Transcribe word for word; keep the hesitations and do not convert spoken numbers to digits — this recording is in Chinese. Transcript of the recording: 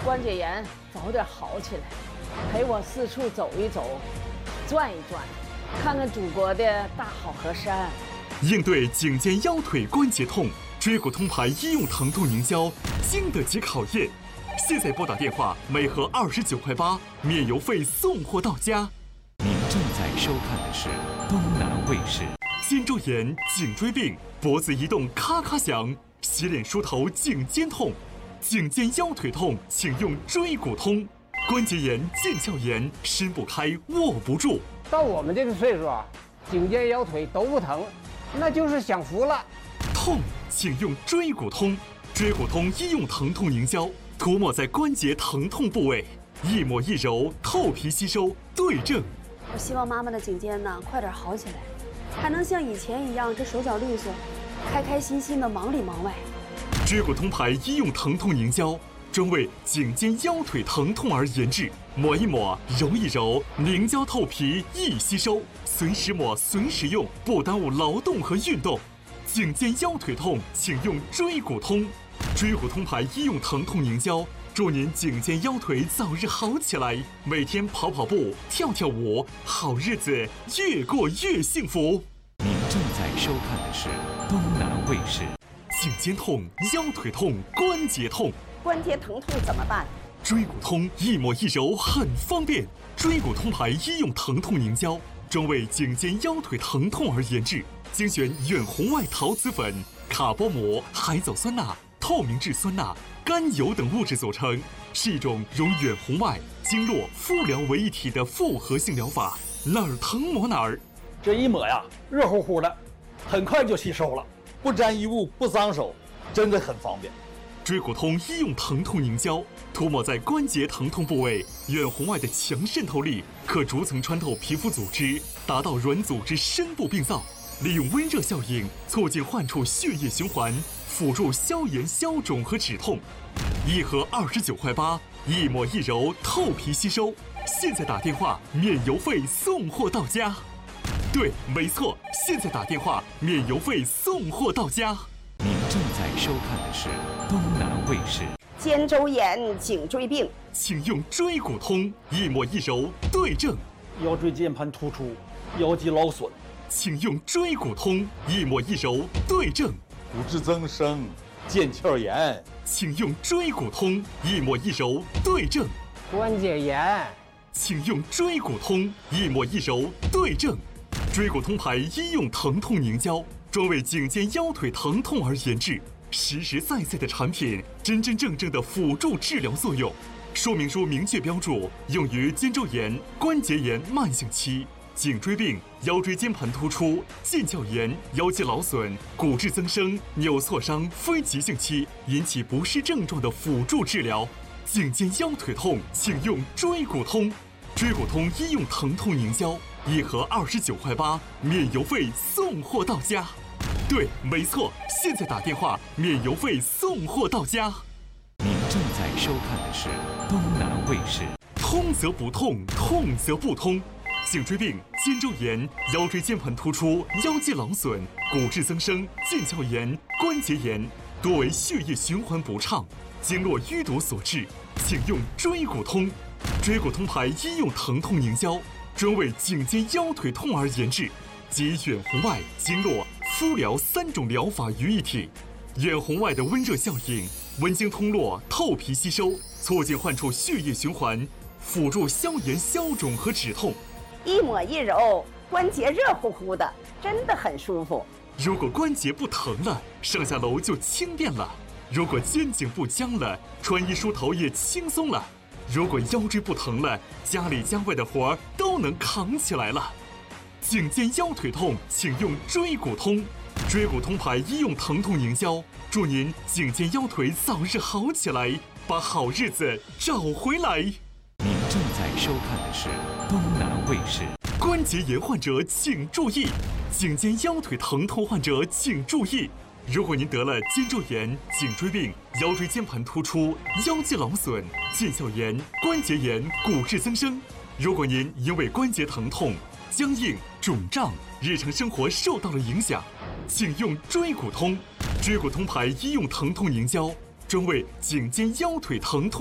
关节炎早点好起来，陪我四处走一走，转一转，看看祖国的大好河山。 应对颈肩腰腿关节痛，椎骨通牌医用疼痛凝胶经得起考验。现在拨打电话，每盒二十九块八，免邮费送货到家。 您正在收看的是东南卫视。 肩周炎、颈椎病、脖子移动咔咔响，洗脸梳头颈肩痛，颈肩腰腿痛，请用椎骨通。关节炎、腱鞘炎，伸不开，握不住。 到我们这个岁数啊，颈肩腰腿都不疼，那就是享福了。 痛，请用椎骨通。椎骨通医用疼痛凝胶，涂抹在关节疼痛部位，一抹一揉，透皮吸收，对症。 我希望妈妈的颈肩呢快点好起来，还能像以前一样这手脚利索，开开心心的忙里忙外。 椎骨通牌医用疼痛凝胶，专为颈肩腰腿疼痛而研制，抹一抹，揉一揉，凝胶透皮易吸收，随时抹随时用，不耽误劳动和运动。颈肩腰腿痛，请用椎骨通。椎骨通牌医用疼痛凝胶，祝您颈肩腰腿早日好起来，每天跑跑步、跳跳舞，好日子越过越幸福。 您正在收看的是东南卫视。 颈肩痛、腰腿痛、关节痛， 关节疼痛怎么办？ 椎骨通一抹一揉很方便。椎骨通牌医用疼痛凝胶，专为颈肩腰腿疼痛而研制，精选远红外陶瓷粉、卡波膜、海藻酸钠、透明质酸钠、甘油等物质组成，是一种融远红外、经络、敷疗为一体的复合性疗法，哪儿疼抹哪儿。 这一抹呀，热乎乎的，很快就吸收了，不沾衣物，不脏手，真的很方便。 椎骨通医用疼痛凝胶，涂抹在关节疼痛部位，远红外的强渗透力可逐层穿透皮肤组织，达到软组织深部病灶，利用温热效应促进患处血液循环，辅助消炎消肿和止痛。一盒二十九块八，一抹一揉，透皮吸收。现在打电话，免邮费送货到家。对，没错，现在打电话，免邮费送货到家。 您正在收看的是东南卫视。 肩周炎、颈椎病， 请用椎骨通，一抹一揉，对症。 腰椎间盘突出、腰肌劳损， 请用椎骨通，一抹一揉，对症。 骨质增生、腱鞘炎， 请用椎骨通，一抹一揉，对症。 关节炎， 请用椎骨通，一抹一揉，对症。椎骨通牌医用疼痛凝胶，专为颈肩腰腿疼痛而研制，实实在在的产品，真真正正的辅助治疗作用。说明书明确标注，用于肩周炎、关节炎慢性期、颈椎病、腰椎间盘突出、腱鞘炎、腰肌劳损、骨质增生、扭挫伤非急性期引起不适症状的辅助治疗。颈肩腰腿痛，请用椎骨通。椎骨通医用疼痛凝胶，一盒二十九块八，免邮费送货到家。对，没错，现在打电话，免邮费送货到家。 您正在收看的是东南卫视。 通则不痛，痛则不通。颈椎病、肩周炎、腰椎间盘突出、腰肌劳损、骨质增生、腱鞘炎、关节炎，多为血液循环不畅、经络淤堵所致，请用椎骨通。椎骨通牌医用疼痛凝胶，专为颈肩腰腿痛而研制，集远红外、经络、敷疗三种疗法于一体。远红外的温热效应，温经通络，透皮吸收，促进患处血液循环，辅助消炎消肿和止痛。 一抹一揉，关节热乎乎的，真的很舒服。 如果关节不疼了，上下楼就轻便了；如果肩颈不僵了，穿衣梳头也轻松了；如果腰椎不疼了，家里家外的活儿都能扛起来了。颈肩腰腿痛，请用椎骨通。椎骨通牌医用疼痛凝胶，祝您颈肩腰腿早日好起来，把好日子找回来。 您正在收看的是东南卫视。 关节炎患者请注意，颈肩腰腿疼痛患者请注意。如果您得了肩周炎、颈椎病、腰椎间盘突出、腰肌劳损、腱鞘炎、关节炎、骨质增生，如果您因为关节疼痛、僵硬、肿胀，日常生活受到了影响，请用椎骨通。椎骨通牌医用疼痛凝胶，专为颈肩腰腿疼痛。